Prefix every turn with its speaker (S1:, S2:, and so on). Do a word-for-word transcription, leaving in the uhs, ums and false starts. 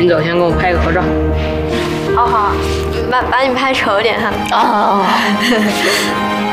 S1: 临走前跟我拍个合照。
S2: 好好，把把你拍丑点哈。
S3: 啊。